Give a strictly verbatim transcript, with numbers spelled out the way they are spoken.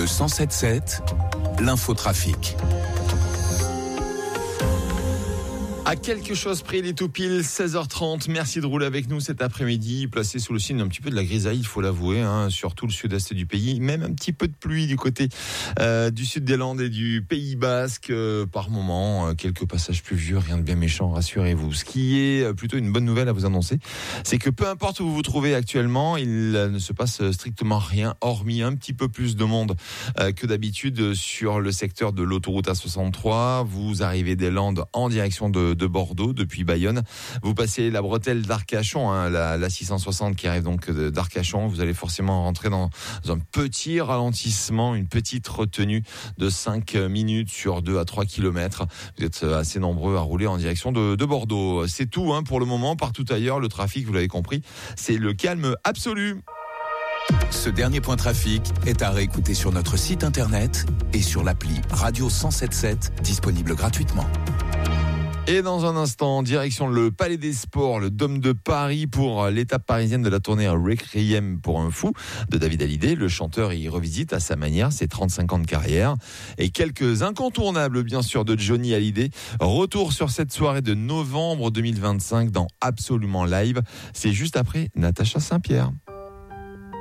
Le cent sept sept, l'infotrafic. À quelque chose près, il est tout pile seize heures trente. Merci de rouler avec nous cet après-midi, placé sous le signe un petit peu de la grisaille, il faut l'avouer, hein, surtout le sud-est du pays. Même un petit peu de pluie du côté euh, du sud des Landes et du Pays Basque. Euh, par moment, euh, quelques passages pluvieux, rien de bien méchant, rassurez-vous. Ce qui est euh, plutôt une bonne nouvelle à vous annoncer, c'est que peu importe où vous vous trouvez actuellement, il euh, ne se passe strictement rien, hormis un petit peu plus de monde euh, que d'habitude sur le secteur de l'autoroute A soixante-trois. Vous arrivez des Landes en direction de de Bordeaux depuis Bayonne. Vous passez la bretelle d'Arcachon, hein, la, la six cent soixante qui arrive donc d'Arcachon. Vous allez forcément rentrer dans un petit ralentissement, une petite retenue de cinq minutes sur deux à trois kilomètres. Vous êtes assez nombreux à rouler en direction de, de Bordeaux. C'est tout hein, pour le moment. Partout ailleurs, le trafic, vous l'avez compris, c'est le calme absolu. Ce dernier point trafic est à réécouter sur notre site internet et sur l'appli Radio cent soixante-sept, disponible gratuitement. Et dans un instant, direction le Palais des Sports, le Dôme de Paris pour l'étape parisienne de la tournée Requiem pour un fou de David Hallyday. Le chanteur y revisite à sa manière ses trente-cinq ans de carrière. Et quelques incontournables, bien sûr, de Johnny Hallyday. Retour sur cette soirée de novembre deux mille vingt-cinq dans Absolument Live. C'est juste après Natacha Saint-Pierre.